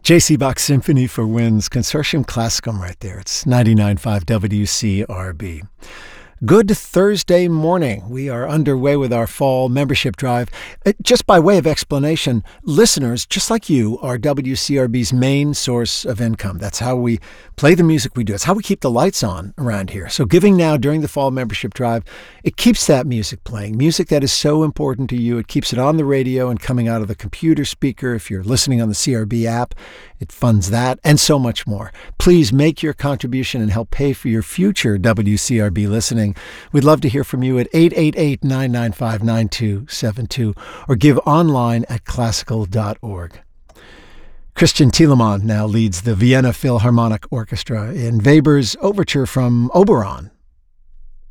J.C. Bach Symphony for Winds, Consortium Classicum right there. It's 99.5 WCRB. Good Thursday morning. We are underway with our fall membership drive. Just by way of explanation, listeners, just like you, are WCRB's main source of income. That's how we play the music we do. It's how we keep the lights on around here. So giving now during the fall membership drive, it keeps that music playing, music that is so important to you. It keeps it on the radio and coming out of the computer speaker. If you're listening on the CRB app, it funds that and so much more. Please make your contribution and help pay for your future WCRB listening. We'd love to hear from you at 888-995-9272 or give online at classical.org. Christian Thielemann now leads the Vienna Philharmonic Orchestra in Weber's overture from Oberon,